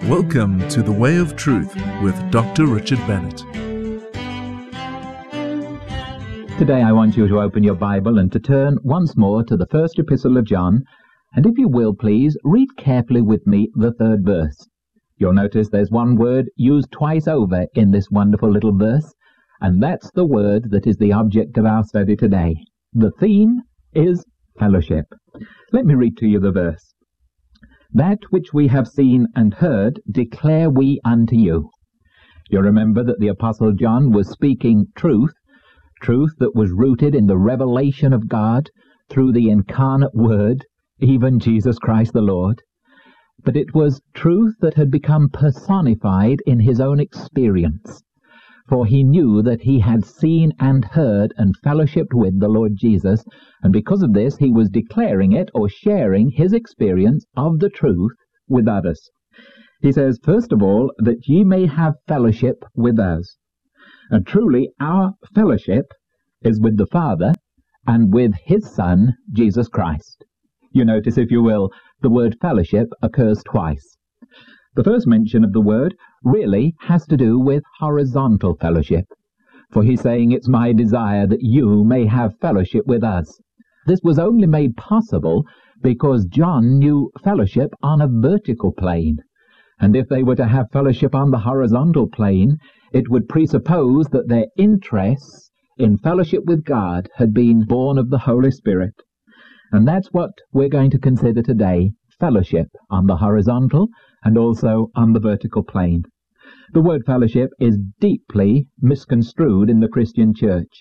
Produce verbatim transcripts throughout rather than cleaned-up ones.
Welcome to The Way of Truth with Doctor Richard Bennett. Today I want you to open your Bible and to turn once more to the first epistle of John, and if you will please, read carefully with me the third verse. You'll notice there's one word used twice over in this wonderful little verse, and that's the word that is the object of our study today. The theme is fellowship. Let me read to you the verse. That which we have seen and heard declare we unto you. You remember that the Apostle John was speaking truth, truth that was rooted in the revelation of God through the incarnate Word, even Jesus Christ the Lord. But it was truth that had become personified in his own experience, for he knew that he had seen and heard and fellowshiped with the Lord Jesus, and because of this he was declaring it or sharing his experience of the truth with others. He says, first of all, that ye may have fellowship with us. And truly our fellowship is with the Father and with his Son, Jesus Christ. You notice, if you will, the word fellowship occurs twice. The first mention of the word really has to do with horizontal fellowship, for he's saying it's my desire that you may have fellowship with us. This was only made possible because John knew fellowship on a vertical plane, and if they were to have fellowship on the horizontal plane, it would presuppose that their interests in fellowship with God had been born of the Holy Spirit. And that's what we're going to consider today, fellowship on the horizontal and also on the vertical plane. The word fellowship is deeply misconstrued in the Christian church.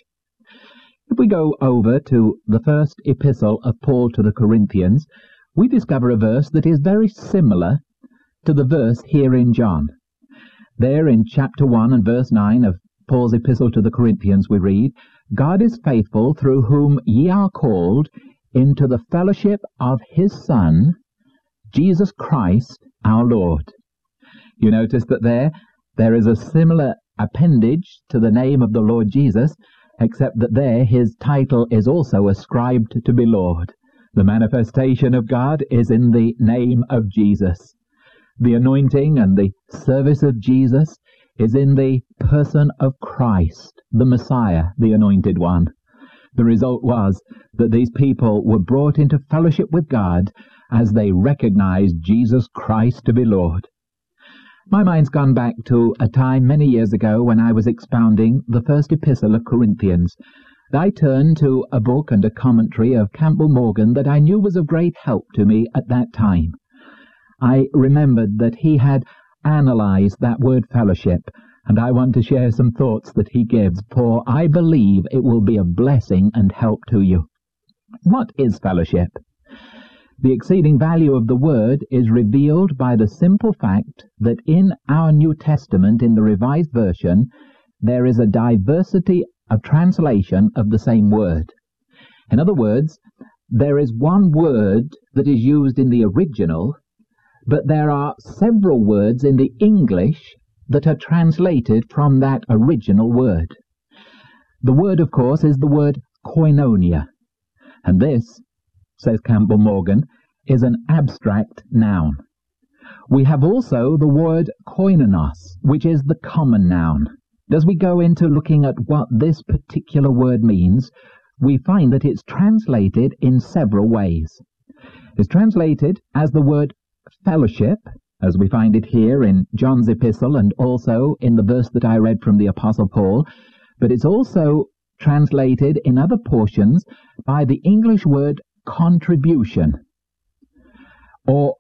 If we go over to the first epistle of Paul to the Corinthians, we discover a verse that is very similar to the verse here in John. There in chapter one and verse nine of Paul's epistle to the Corinthians we read, God is faithful, through whom ye are called into the fellowship of his Son, Jesus Christ our Lord. You notice that there, there is a similar appendage to the name of the Lord Jesus, except that there his title is also ascribed to be Lord. The manifestation of God is in the name of Jesus. The anointing and the service of Jesus is in the person of Christ, the Messiah, the Anointed One. The result was that these people were brought into fellowship with God as they recognized Jesus Christ to be Lord. My mind's gone back to a time many years ago when I was expounding the first epistle of Corinthians. I turned to a book and a commentary of Campbell Morgan that I knew was of great help to me at that time. I remembered that he had analyzed that word fellowship, and I want to share some thoughts that he gives, for I believe it will be a blessing and help to you. What is fellowship? The exceeding value of the word is revealed by the simple fact that in our New Testament, in the Revised Version, there is a diversity of translation of the same word. In other words, there is one word that is used in the original, but there are several words in the English that are translated from that original word. The word, of course, is the word koinonia, and this, says Campbell Morgan, is an abstract noun. We have also the word koinonos, which is the common noun. As we go into looking at what this particular word means, we find that it's translated in several ways. It's translated as the word fellowship, as we find it here in John's epistle and also in the verse that I read from the Apostle Paul, but it's also translated in other portions by the English word contribution, or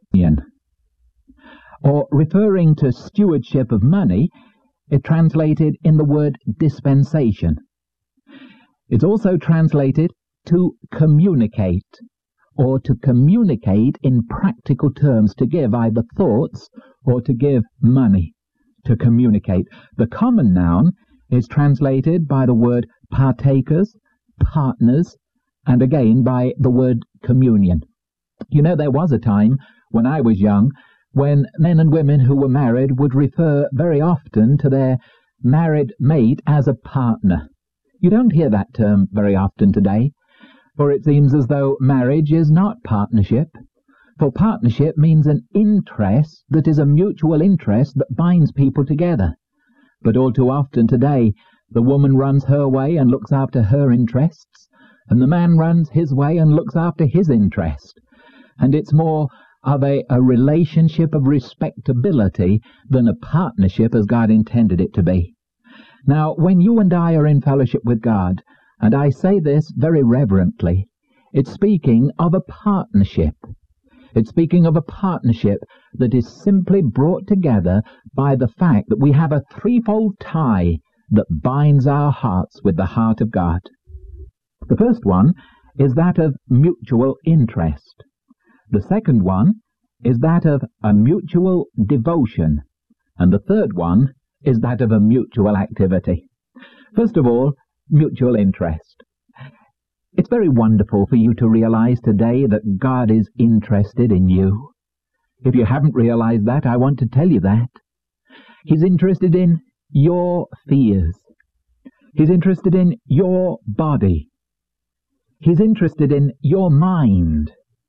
or referring to stewardship of money, it translated in the word dispensation. It's also translated to communicate, or to communicate in practical terms, to give either thoughts or to give money, to communicate. The common noun is translated by the word partakers, partners, and again by the word communion. You know, there was a time when I was young when men and women who were married would refer very often to their married mate as a partner. You don't hear that term very often today, for it seems as though marriage is not partnership, For partnership means an interest that is a mutual interest that binds people together. But all too often today, the woman runs her way and looks after her interests, and the man runs his way and looks after his interest. And it's more of a, a relationship of respectability than a partnership as God intended it to be. Now, when you and I are in fellowship with God, and I say this very reverently, it's speaking of a partnership. It's speaking of a partnership that is simply brought together by the fact that we have a threefold tie that binds our hearts with the heart of God. The first one is that of mutual interest. The second one is that of a mutual devotion. And the third one is that of a mutual activity. First of all, mutual interest. It's very wonderful for you to realize today that God is interested in you. If you haven't realized that, I want to tell you that. He's interested in your fears. He's interested in your body. He's interested in your mind.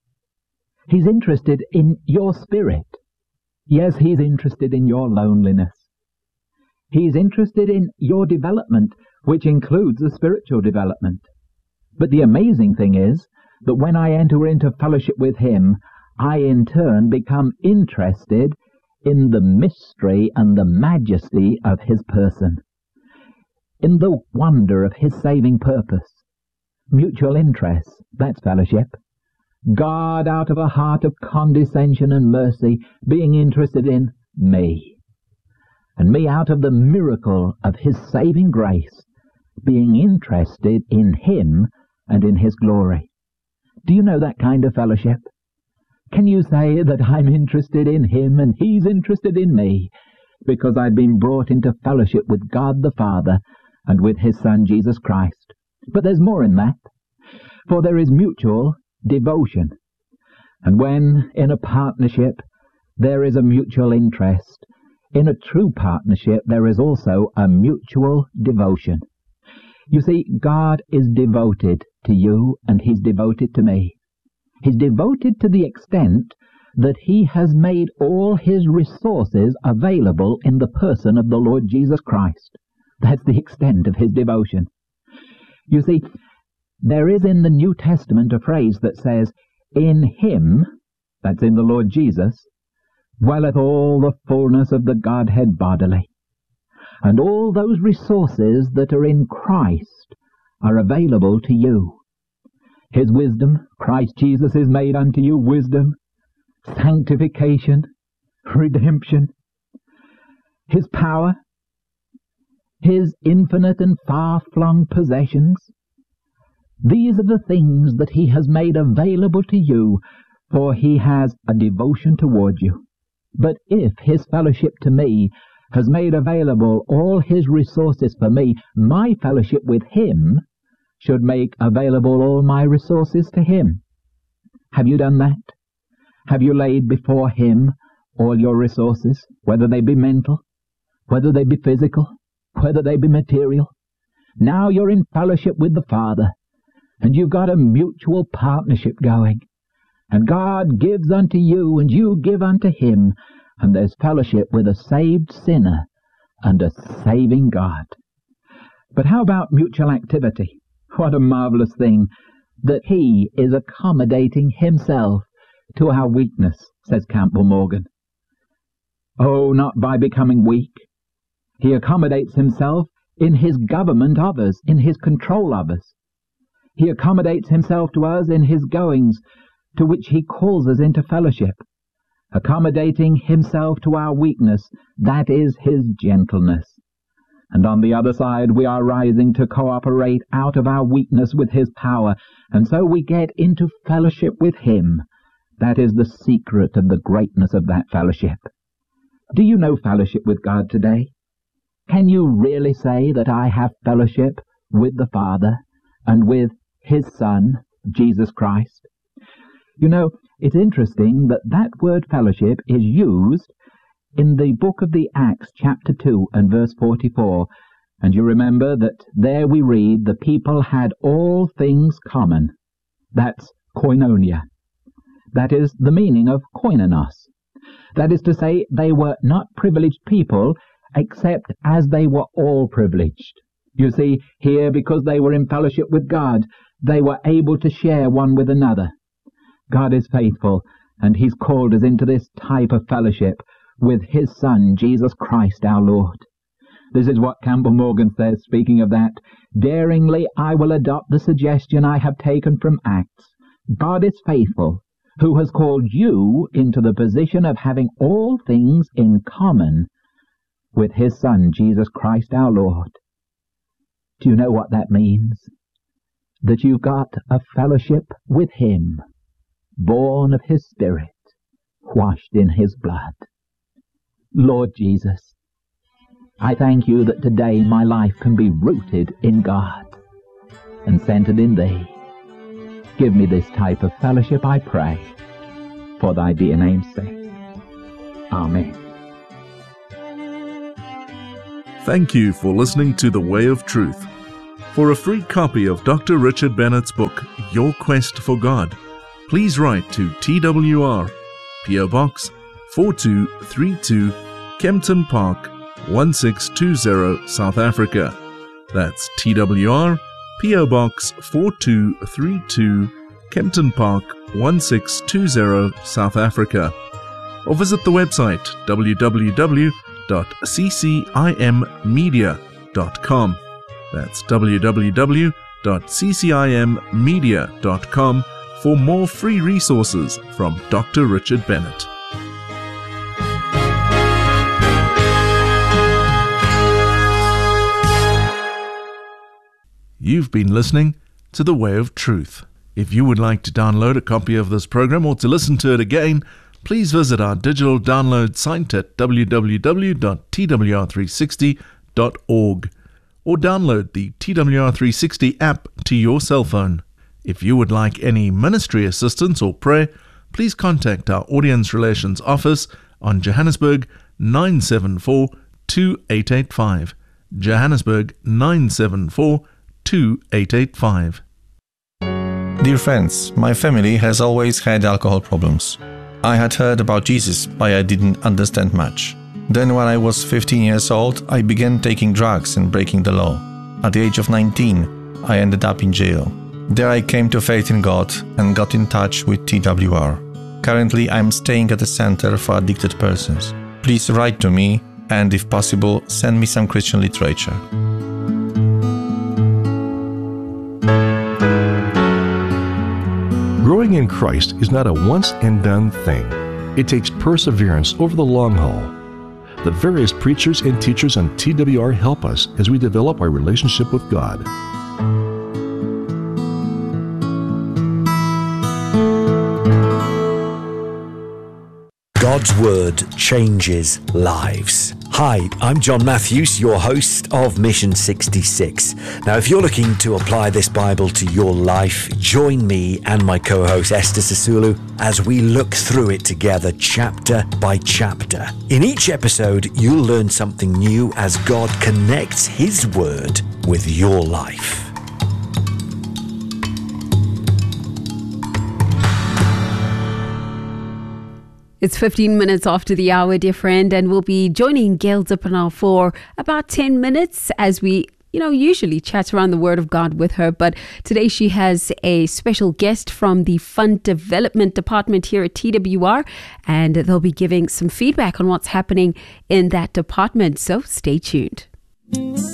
He's interested in your spirit. Yes, he's interested in your loneliness. He's interested in your development, which includes the spiritual development. But the amazing thing is that when I enter into fellowship with him, I in turn become interested in the mystery and the majesty of his person, in the wonder of his saving purpose. Mutual interest, that's fellowship. God, out of a heart of condescension and mercy, being interested in me, and me out of the miracle of his saving grace, being interested in him and in his glory. Do you know that kind of fellowship? Can you say that I'm interested in him and he's interested in me because I've been brought into fellowship with God the Father and with his Son Jesus Christ? But there's more in that, for there is mutual devotion. And when in a partnership there is a mutual interest, in a true partnership there is also a mutual devotion. You see, God is devoted to you and he's devoted to me. He's devoted to the extent that he has made all his resources available in the person of the Lord Jesus Christ. That's the extent of his devotion. You see, there is in the New Testament a phrase that says, in him, that's in the Lord Jesus, dwelleth all the fullness of the Godhead bodily. And all those resources that are in Christ are available to you. His wisdom, Christ Jesus is made unto you wisdom, sanctification, redemption. His power, his infinite and far-flung possessions. These are the things that he has made available to you, for he has a devotion toward you. But if his fellowship to me has made available all his resources for me, my fellowship with him should make available all my resources to him. Have you done that? Have you laid before him all your resources, whether they be mental, whether they be physical, whether they be material? Now you're in fellowship with the Father, and you've got a mutual partnership going. And God gives unto you, and you give unto him, and there's fellowship with a saved sinner and a saving God. But how about mutual activity? What a marvelous thing that he is accommodating himself to our weakness, says Campbell Morgan. Oh, not by becoming weak. He accommodates himself in his government of us, in his control of us. He accommodates himself to us in his goings, to which he calls us into fellowship. Accommodating himself to our weakness, that is his gentleness. And on the other side, we are rising to cooperate out of our weakness with his power, and so we get into fellowship with him. That is the secret of the greatness of that fellowship. Do you know fellowship with God today? Can you really say that I have fellowship with the Father and with his Son, Jesus Christ? You know, it's interesting that that word fellowship is used in the book of the Acts, chapter two and verse forty-four. And you remember that there we read, the people had all things common. That's koinonia. That is the meaning of koinonos. That is to say, they were not privileged people, except as they were all privileged. You see, here, because they were in fellowship with God, they were able to share one with another. God is faithful, and He's called us into this type of fellowship with His Son, Jesus Christ our Lord. This is what Campbell Morgan says, speaking of that. Daringly I will adopt the suggestion I have taken from Acts. God is faithful, who has called you into the position of having all things in common with His Son, Jesus Christ our Lord. Do you know what that means? That you've got a fellowship with Him, born of His Spirit, washed in His blood. Lord Jesus, I thank You that today my life can be rooted in God and centered in Thee. Give me this type of fellowship, I pray, for Thy dear name's sake. Amen. Thank you for listening to The Way of Truth. For a free copy of Doctor Richard Bennett's book, Your Quest for God, please write to T W R, P O Box four two three two, Kempton Park, one six two zero, South Africa. That's T W R, P O Box four two three two, Kempton Park, one six two zero, South Africa. Or visit the website w w w dot c c i m media dot com. That's w w w dot c c i m media dot com for more free resources from Doctor Richard Bennett. You've been listening to The Way of Truth. If you would like to download a copy of this program or to listen to it again, please visit our digital download site at w w w dot t w r three sixty dot org or download the T W R three sixty app to your cell phone. If you would like any ministry assistance or prayer, please contact our Audience Relations Office on Johannesburg nine seven four, two eight eight five. Johannesburg nine seven four, two eight eight five. Dear friends, my family has always had alcohol problems. I had heard about Jesus, but I didn't understand much. Then when I was fifteen years old, I began taking drugs and breaking the law. At the age of nineteen, I ended up in jail. There I came to faith in God and got in touch with T W R. Currently, I'm staying at a center for addicted persons. Please write to me and, if possible, send me some Christian literature. Growing in Christ is not a once-and-done thing. It takes perseverance over the long haul. The various preachers and teachers on T W R help us as we develop our relationship with God. God's Word changes lives. Hi, I'm John Matthews, your host of Mission sixty-six. Now, if you're looking to apply this Bible to your life, join me and my co-host Esther Sisulu as we look through it together chapter by chapter. In each episode, you'll learn something new as God connects His Word with your life. It's fifteen minutes after the hour, dear friend, and we'll be joining Gail Dippenau for about ten minutes as we, you know, usually chat around the Word of God with her. But today she has a special guest from the Fund Development Department here at T W R, and they'll be giving some feedback on what's happening in that department. So stay tuned.